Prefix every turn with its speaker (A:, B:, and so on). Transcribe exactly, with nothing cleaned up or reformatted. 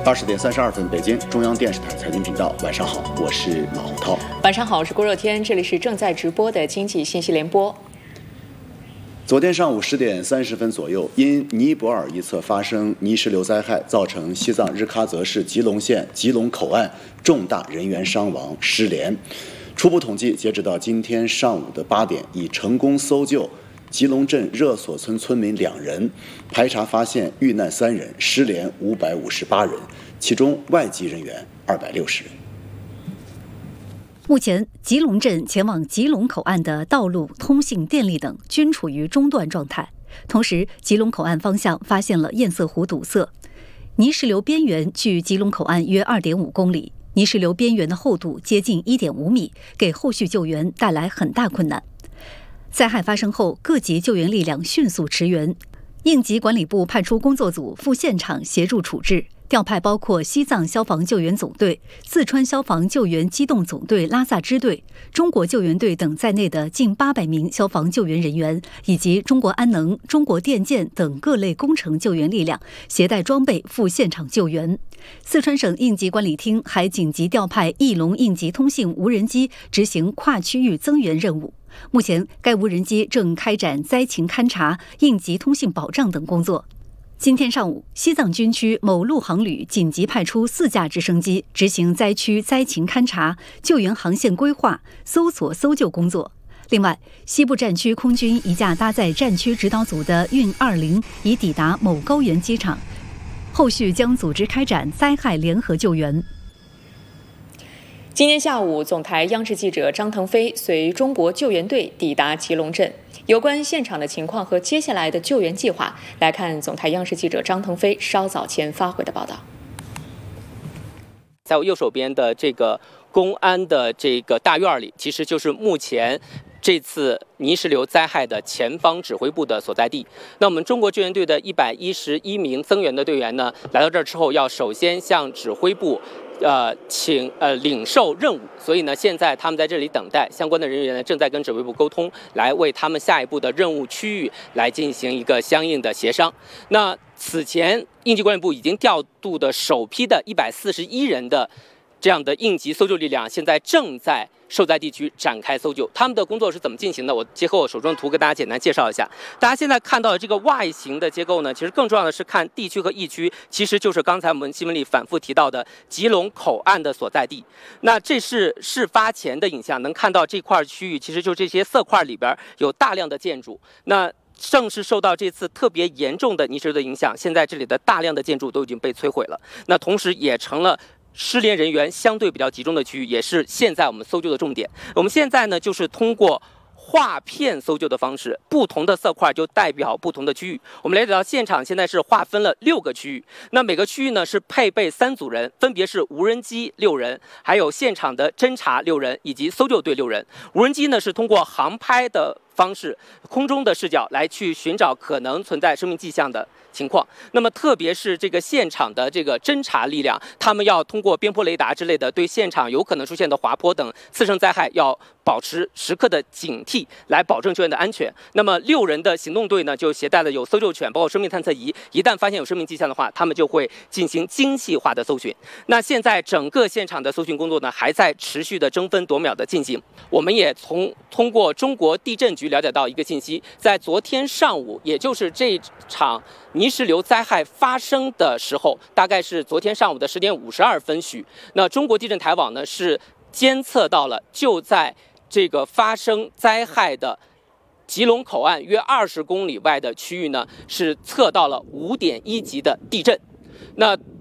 A: 二十点三十二分，北京中央电视台财经频道，晚上好，我是马洪涛。
B: 晚上好，我是郭若天，这里是正在直播的经济信息联播。
A: 昨天上午十点三十分左右，因尼泊尔一侧发生泥石流灾害，造成西藏日喀则市吉隆县吉隆口岸重大人员伤亡失联。初步统计，截止到今天上午的八点，已成功搜救吉隆镇热索村村民两人，排查发现遇难三人，失联五百五十八人，其中外籍人员二百六十人。
C: 目前，吉隆镇前往吉隆口岸的道路、通信、电力等均处于中断状态。同时，吉隆口岸方向发现了堰塞湖堵塞，泥石流边缘距吉隆口岸约 二点五公里，泥石流边缘的厚度接近 一点五米，给后续救援带来很大困难。灾害发生后，各级救援力量迅速驰援，应急管理部派出工作组赴现场协助处置，调派包括西藏消防救援总队、四川消防救援机动总队拉萨支队、中国救援队等在内的近八百名消防救援人员，以及中国安能、中国电建等各类工程救援力量，携带装备赴现场救援。四川省应急管理厅还紧急调派翼龙应急通信无人机执行跨区域增援任务。目前，该无人机正开展灾情勘察、应急通信保障等工作。今天上午，西藏军区某陆航旅紧急派出四架直升机执行灾区灾情勘察、救援航线规划、搜索搜救工作。另外，西部战区空军一架搭载战区指导组的运二零已抵达某高原机场，后续将组织开展灾害联合救援。
B: 今天下午，总台央视记者张腾飞随中国救援队抵达吉隆镇。有关现场的情况和接下来的救援计划，来看总台央视记者张腾飞稍早前发回的报道。
D: 在我右手边的这个公安的这个大院里，其实就是目前这次泥石流灾害的前方指挥部的所在地。那我们中国救援队的一百一十一名增援的队员呢，来到这儿之后，要首先向指挥部呃，请呃领受任务，所以呢，现在他们在这里等待，相关的人员呢正在跟指挥部沟通，来为他们下一步的任务区域来进行一个相应的协商。那此前应急管理部已经调度的首批的一百四十一人的这样的应急搜救力量，现在正在受灾地区展开搜救。他们的工作是怎么进行的？我结合我手中的图跟大家简单介绍一下。大家现在看到的这个 Y 型的结构呢，其实更重要的是看地区和疫区，其实就是刚才我们新闻里反复提到的吉隆口岸的所在地。那这是事发前的影像，能看到这块区域，其实就这些色块里边有大量的建筑。那正是受到这次特别严重的泥石流的影响，现在这里的大量的建筑都已经被摧毁了。那同时也成了失联人员相对比较集中的区域，也是现在我们搜救的重点。我们现在呢，就是通过划片搜救的方式，不同的色块就代表不同的区域。我们了解到现场现在是划分了六个区域，那每个区域呢是配备三组人，分别是无人机六人，还有现场的侦察六人，以及搜救队六人。无人机呢是通过航拍的方式，空中的视角来去寻找可能存在生命迹象的情况。那么特别是这个现场的这个侦察力量，他们要通过边坡雷达之类的，对现场有可能出现的滑坡等次生灾害要保持时刻的警惕，来保证救援的安全。那么六人的行动队呢，就携带了有搜救犬，包括生命探测仪，一旦发现有生命迹象的话，他们就会进行精细化的搜寻。那现在整个现场的搜寻工作呢，还在持续的争分夺秒的进行。我们也从通过中国地震局了解到一个信息，在昨天上午，也就是这场泥石流灾害发生的时候，大概是昨天上午的十点五十二分许，那中国地震台网呢是监测到了就在这个发生灾害的吉隆口岸约二十公里外的区域呢，是测到了五点一级的地震。那